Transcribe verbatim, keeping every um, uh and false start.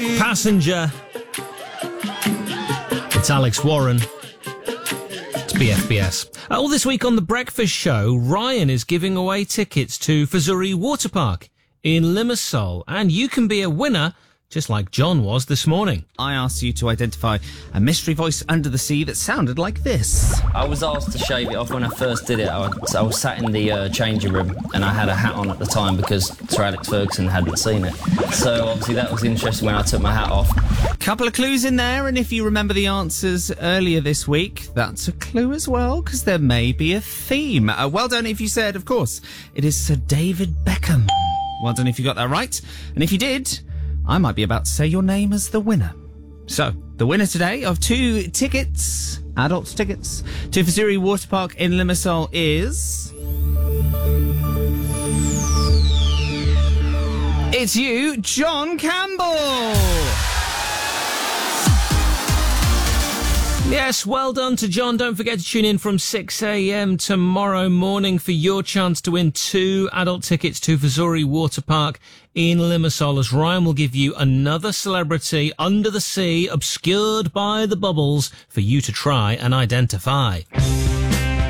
Passenger. It's Alex Warren. It's B F B S. Uh, all this week on The Breakfast Show, Ryan is giving away tickets to Fazuri Water Park in Limassol, and you can be a winner just like John was this morning. I asked you to identify a mystery voice under the sea that sounded like this. I was asked to shave it off when I first did it. I was, I was sat in the uh, changing room and I had a hat on at the time because Sir Alex Ferguson hadn't seen it. So obviously that was interesting when I took my hat off. Couple of clues in there, and if you remember the answers earlier this week, that's a clue as well, because there may be a theme. Uh, well done if you said, of course, it is Sir David Beckham. Well done if you got that right. And if you did, I might be about to say your name as the winner. So, the winner today of two tickets, adults tickets, to Fazuri Water Park in Limassol is... It's you, John Campbell! Yes, well done to John. Don't forget to tune in from six a.m. tomorrow morning for your chance to win two adult tickets to Fazuri Water Park in Limassol, as Ryan will give you another celebrity under the sea, obscured by the bubbles, for you to try and identify.